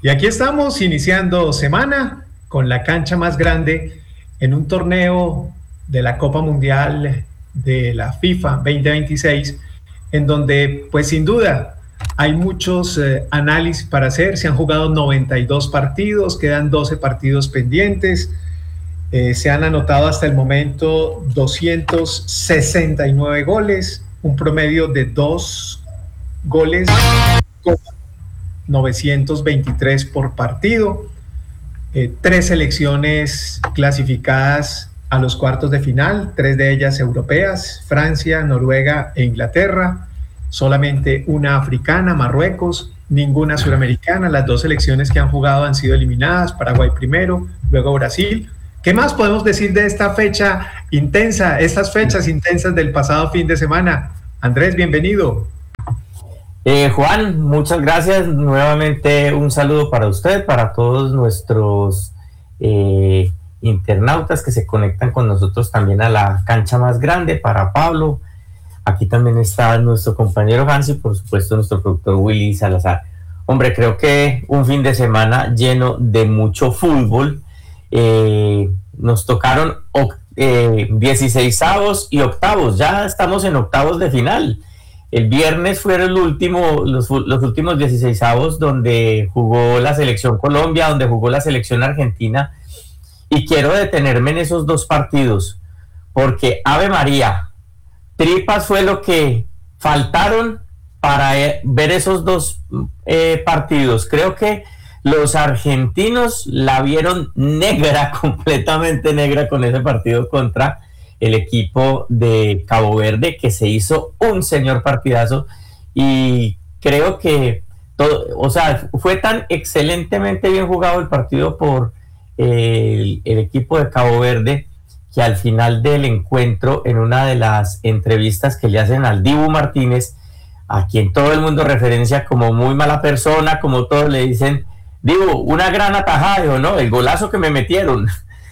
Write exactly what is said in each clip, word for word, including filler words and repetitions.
Y aquí estamos iniciando semana con la cancha más grande en un torneo de la Copa Mundial de la FIFA veinte veintiséis, en donde pues sin duda hay muchos eh, análisis para hacer. Se han jugado noventa y dos partidos, quedan doce partidos pendientes, eh, se han anotado hasta el momento doscientos sesenta y nueve goles, un promedio de dos goles con novecientos veintitrés por partido, eh, tres selecciones clasificadas a los cuartos de final, tres de ellas europeas, Francia, Noruega e Inglaterra, solamente una africana, Marruecos, ninguna suramericana. Las dos selecciones que han jugado han sido eliminadas, Paraguay primero, luego Brasil. ¿Qué más podemos decir de esta fecha intensa, estas fechas intensas del pasado fin de semana? Andrés, bienvenido. Eh, Juan, muchas gracias. Nuevamente un saludo para usted, para todos nuestros eh, internautas que se conectan con nosotros también a la cancha más grande, para Pablo. Aquí también está nuestro compañero Hans y por supuesto nuestro productor Willy Salazar. Hombre, creo que un fin de semana lleno de mucho fútbol. Eh, nos tocaron eh, dieciseisavos y octavos. Ya estamos en octavos de final. El viernes fueron el último, los, los últimos dieciseisavos donde jugó la selección Colombia, donde jugó la selección Argentina. Y quiero detenerme en esos dos partidos, porque Ave María, tripas fue lo que faltaron para eh, ver esos dos eh, partidos. Creo que los argentinos la vieron negra, completamente negra con ese partido contra el equipo de Cabo Verde, que se hizo un señor partidazo, y creo que todo, o sea, fue tan excelentemente bien jugado el partido por eh, el, el equipo de Cabo Verde, que al final del encuentro, en una de las entrevistas que le hacen al Dibu Martínez, a quien todo el mundo referencia como muy mala persona, como todos le dicen, Dibu, una gran atajada, ¿no? El golazo que me metieron.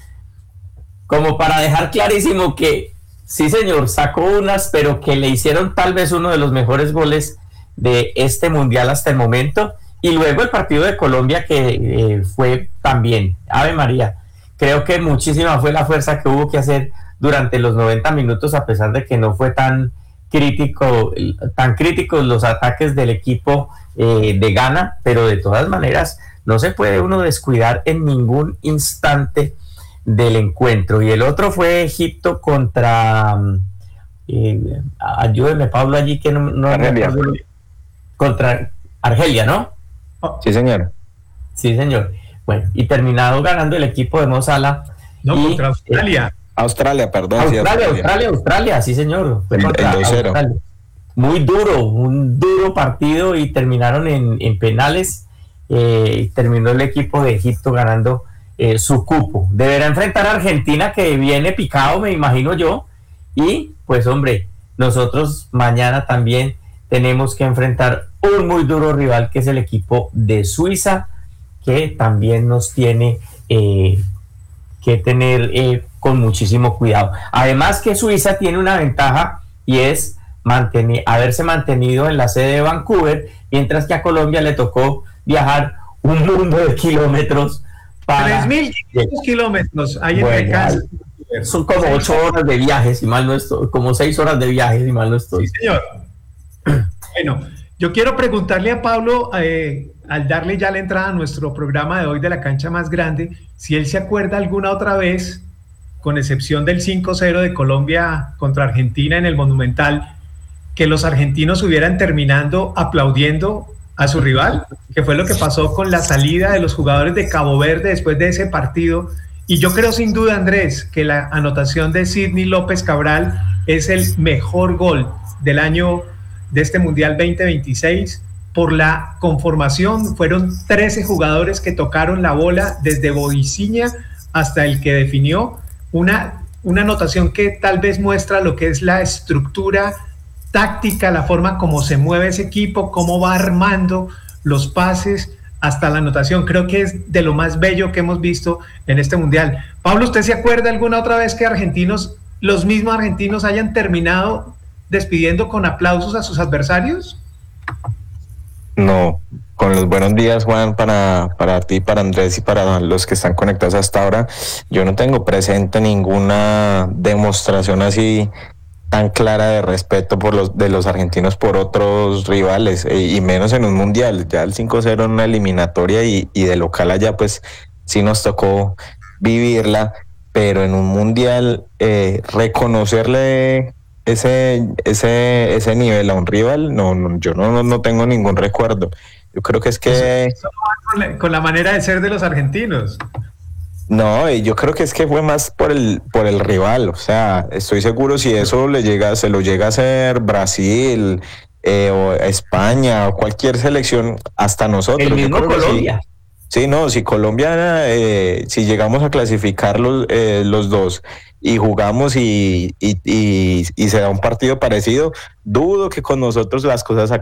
Como para dejar clarísimo que sí, señor, sacó unas, pero que le hicieron tal vez uno de los mejores goles de este mundial hasta el momento. Y luego el partido de Colombia, que eh, fue también, Ave María, creo que muchísima fue la fuerza que hubo que hacer durante los noventa minutos, a pesar de que no fue tan crítico, tan críticos los ataques del equipo eh, de Ghana, pero de todas maneras no se puede uno descuidar en ningún instante del encuentro. Y el otro fue Egipto contra eh, ayúdeme Pablo allí que no, no Argelia. no, contra Argelia, ¿no? Sí, señor. Sí, señor. Bueno, y terminado ganando el equipo de Mo Salah. No, y, contra Australia. Eh, Australia, perdón. Australia, sí, Australia, Australia, Australia, sí, señor. Fue el, contra el dos cero. Australia. Muy duro, un duro partido, y terminaron en, en penales. Eh, terminó el equipo de Egipto ganando Eh, su cupo. Deberá enfrentar a Argentina, que viene picado, me imagino yo, y pues hombre, nosotros mañana también tenemos que enfrentar un muy duro rival, que es el equipo de Suiza, que también nos tiene eh, que tener eh, con muchísimo cuidado. Además que Suiza tiene una ventaja, y es mantener, haberse mantenido en la sede de Vancouver, mientras que a Colombia le tocó viajar un mundo de kilómetros. tres mil quinientos kilómetros hay entre bueno, casa. Son como ocho horas de viaje, si mal no estoy, como seis horas de viaje, si mal no estoy. Sí, señor. Bueno, yo quiero preguntarle a Pablo, eh, al darle ya la entrada a nuestro programa de hoy de la cancha más grande, si él se acuerda alguna otra vez, con excepción del cinco cero de Colombia contra Argentina en el Monumental, que los argentinos hubieran terminando aplaudiendo a su rival, que fue lo que pasó con la salida de los jugadores de Cabo Verde después de ese partido. Y yo creo sin duda, Andrés, que la anotación de Sidney López Cabral es el mejor gol del año de este Mundial veinte veintiséis, por la conformación. Fueron trece jugadores que tocaron la bola desde Boiciña hasta el que definió, una, una anotación que tal vez muestra lo que es la estructura táctica, la forma como se mueve ese equipo, cómo va armando los pases hasta la anotación. Creo que es de lo más bello que hemos visto en este Mundial. Pablo, ¿usted se acuerda alguna otra vez que argentinos, los mismos argentinos, hayan terminado despidiendo con aplausos a sus adversarios? No, con los buenos días, Juan, para, para ti, para Andrés y para los que están conectados hasta ahora. Yo no tengo presente ninguna demostración así tan clara de respeto por los de los argentinos por otros rivales, e, y menos en un mundial. Ya el cinco cero en una eliminatoria y, y de local allá, pues sí nos tocó vivirla, pero en un mundial eh, reconocerle ese ese ese nivel a un rival, no, no yo no, no tengo ningún recuerdo. Yo creo que es que Eso va con la, con la manera de ser de los argentinos. no, yo creo que es que fue más por el por el rival, o sea, estoy seguro si eso le llega, se lo llega a hacer Brasil, eh, o España o cualquier selección, hasta nosotros. El mismo Colombia. Sí, sí, no, si Colombia, eh, si llegamos a clasificar los, eh, los dos y jugamos y, y, y, y se da un partido parecido, dudo que con nosotros las cosas